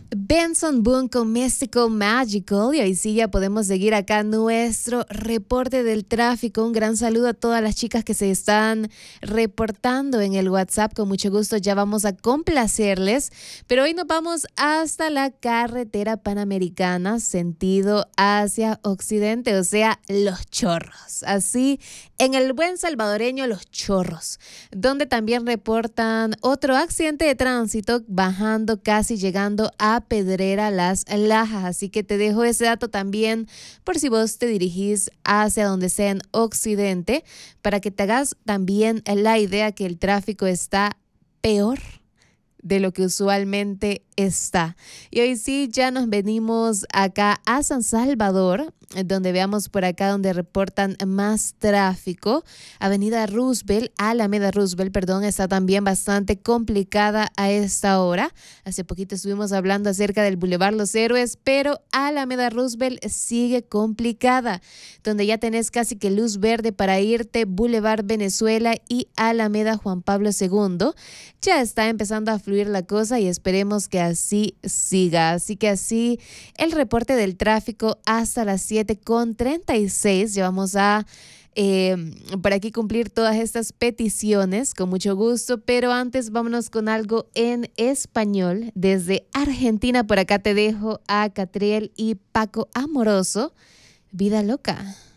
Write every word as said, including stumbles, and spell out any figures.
Benson Boone con Mystical Magical, y hoy sí ya podemos seguir acá nuestro reporte del tráfico. Un gran saludo a todas las chicas que se están reportando en el WhatsApp, con mucho gusto ya vamos a complacerles, pero hoy nos vamos hasta la carretera panamericana sentido hacia occidente, o sea, Los Chorros, así en el buen salvadoreño Los Chorros, donde también reportan otro accidente de tránsito bajando, casi llegando a Pedrera Las Lajas, así que te dejo ese dato también por si vos te dirigís hacia donde sea en occidente, para que te hagas también la idea que el tráfico está peor de lo que usualmente está. Y hoy sí ya nos venimos acá a San Salvador, donde veamos por acá donde reportan más tráfico. Avenida Roosevelt, Alameda Roosevelt, perdón, está también bastante complicada a esta hora. Hace poquito estuvimos hablando acerca del Boulevard Los Héroes, pero Alameda Roosevelt sigue complicada, donde ya tenés casi que luz verde para irte Boulevard Venezuela y Alameda Juan Pablo segundo. Ya está empezando a fluir la cosa y esperemos que así siga. Así que así el reporte del tráfico hasta las siete con treinta y seis. Ya vamos a eh, por aquí cumplir todas estas peticiones con mucho gusto, pero antes vámonos con algo en español. Desde Argentina por acá te dejo a Catriel y Paco Amoroso, Vida Loca.